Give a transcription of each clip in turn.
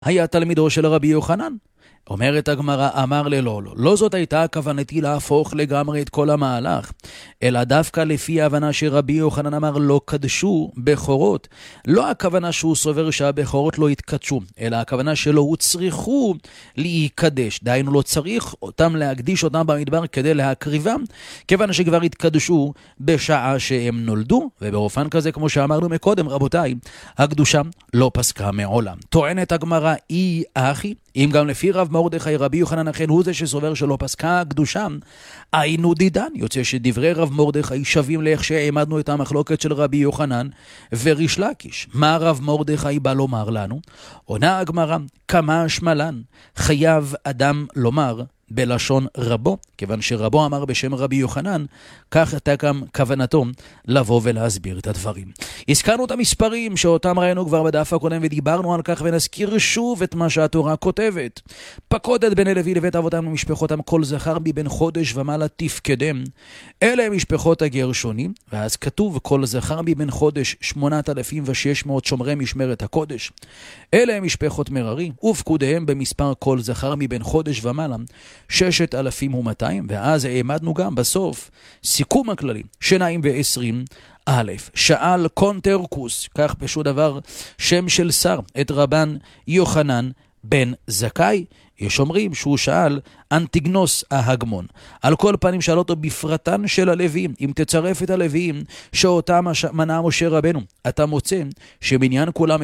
היה תלמידו של רבי יוחנן. אומרת הגמרא, אמר ללא, לא זאת הייתה כוונתי להפוך לגמרי את כל המהלך, אלא דווקא לפי ההבנה שרבי יוחנן אמר לא קדשו בכורות. לא הכוונה שהוא סובר שהבכורות לא יתקדשו, אלא הכוונה שלא הוצריכו להיקדש. דהיינו לא צריך אותם להקדיש אותם במדבר כדי להקריבם, כיוון שכבר התקדשו בשעה שהם נולדו, ובאופן כזה כמו שאמרנו מקודם רבותיי, הקדושה לא פסקה מעולם. טוענת הגמרא, אי אחי, אם גם לפי רב מרדכי רבי יוחנן אכן הוא זה שסובר שלא פסקה הקדושה, היינו דידן. יוצא שדברי רב מרדכי שווים לאיך שהעמדנו את המחלוקת של רבי יוחנן וריש לקיש. מה רב מרדכי בא לומר לנו? עונה הגמרא, כמה שמלן חייב אדם לומר בלשון רבו, כיוון שרבו אמר בשם רבי יוחנן, כך הייתה גם כוונתו לבוא ולהסביר את הדברים. הזכרנו את המספרים שאותם ראינו כבר בדף הקודם ודיברנו על כך, ונזכיר שוב את מה שהתורה כותבת. פקוד את בני לוי לבית אבותם ומשפחותם, כל זכר מבין חודש ומעלה תפקדם. אלה הם משפחות הגרשונים, ואז כתוב כל זכר מבין חודש 8,600 שומרי משמרת הקודש. אלה הם משפחות מררי, ופקודיהם במספר כל זכר מבין חודש ומעלה 6,200, ואז העמדנו גם בסוף סיכום הכללי 220 א'. שאל קונטרקוס, כך פשוט דבר שם של שר, את רבן יוחנן בן זכאי. יש אומרים שהוא שאל אנטיגנוס ההגמון. על כל פנים שאל אותו בפרטן של הלוויים, אם תצרף את הלוויים שאותם מנה משה רבנו, אתה מוצא שמניין כולם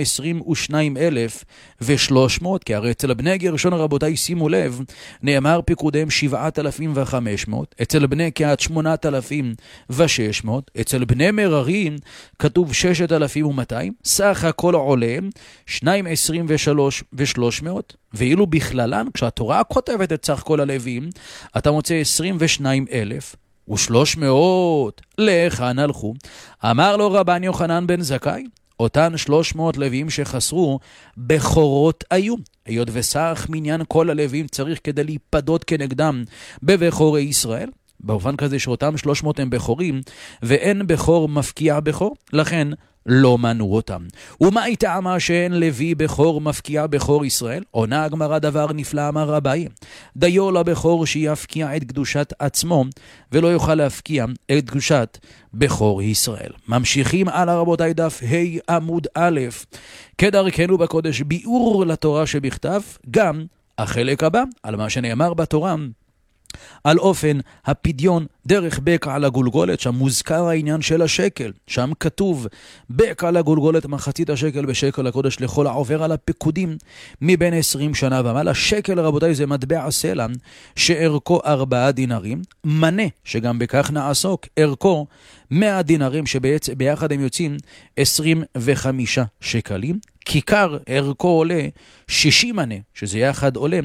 22,300, כי הרי אצל בני גרשון רבותיי שימו לב, נאמר פקודיהם 7,500, אצל בני קהת 8,600, אצל בני מררי כתוב 6,200, סך הכל עולה 2,23,300, ואילו בכללן, כשהתורה כותבת את סך כל הלוויים, אתה מוצא 22,300. להיכן הלכו? אמר לו רבן יוחנן בן זכאי, אותן 300 לוויים שחסרו בכורות היו, היות וסך מניין כל הלוויים צריך כדי להיפדות כנגדם בבכורי ישראל, באופן כזה שאותם 300 הם בכורים, ואין בכור מפקיע בכור, לכן לא מנו אותם. ומה היא טעמה שאין לוי בכור מפקיע בכור ישראל? עונה הגמרא, דבר נפלא אמר אביי, דיו לבכור שיפקיע את קדושת עצמו, ולא יוכל להפקיע את קדושת בכור ישראל. ממשיכים על רבותיי דף ה' עמוד א', כדרכנו בקודש ביאור לתורה שבכתב, גם החלק הבא על מה שנאמר בתורה על אופן הפדיון דרך בקע לגולגולת. שם מוזכר העניין של השקל, שם כתוב בקע לגולגולת מחצית השקל בשקל הקודש לכל העובר על הפקודים מבין 20 שנה ומעלה. שקל רבותיי זה מטבע סלע שערכו 4 דינרים, מנה שגם בכך נעסוק ערכו 100 דינרים שביחד הם יוצאים 25 שקלים. כיכר ערכו עולה 60 מנה, שזה יחד עולה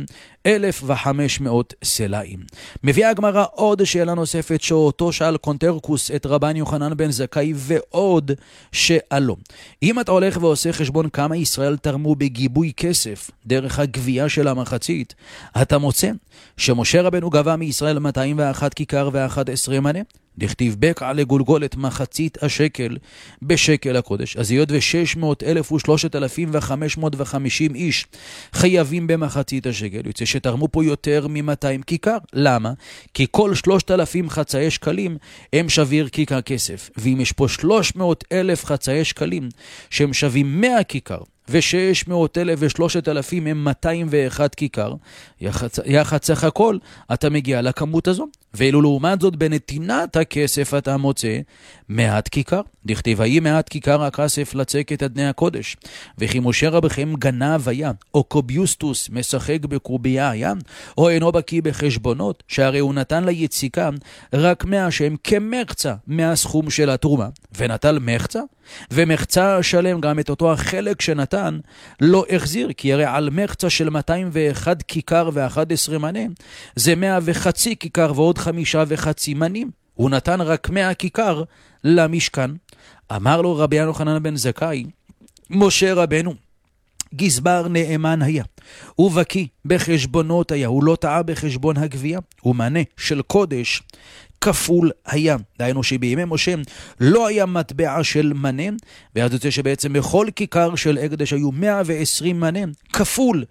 1,500 סלעים. מביאה הגמרא עוד שאלה נוספת שאותו שאל קונטרקוס את רבן יוחנן בן זכאי ועוד שאלו. אם אתה הולך ועושה חשבון כמה ישראל תרמו בגיבוי כסף דרך הגבייה של המחצית, אתה מוצא שמשה רבנו גבה מישראל 201 כיכר ו11 מנה, דכתיב בקע לגולגולת מחצית השקל בשקל הקודש. אז היות ו600,000 ו3,550 איש חייבים במחצית השקל, יוצא שתרמו פה יותר מ200 כיכר. למה? כי כל 3,000 חצאי שקלים הם שביר כיכר כסף, ואם יש פה 300,000 חצאי שקלים שהם שווים 100 כיכר, ו600,000 ו3,000 הם 201 כיכר, יחד סך הכל אתה מגיע לכמות הזו. ואילו לעומת זאת בנתינת הכסף אתה מוצא 100 כיכר. דכתיב ויהי 100 כיכר הכסף לצקת עד בני הקודש, וכי משה רבכם גנב היה, או קוביוסטוס משחק בקובייה היה, או אינו בקיא בחשבונות, שהרי הוא נתן ליציקה רק 100 שהם כמחצה מהסכום של התרומה, ונטל מחצה, ומחצה שלם גם את אותו החלק שנתן לא החזיר, כי הרי על מחצה של 201 כיכר ו11 מנה זה 100.5 כיכר ועוד 5.5 מנים. הוא נתן רק 100 כיכר למשכן. אמר לו רבי יוחנן בן זכאי, משה רבנו גזבר נאמן היה, הוא בקיא בחשבונות היה, הוא לא טעה בחשבון הגבייה, הוא מנה של קודש כפול היה. דהיינו שבימי משה לא היה מטבע של מנה, ואז יוצא שבעצם בכל כיכר של הקדש היו 120 מנה, כפול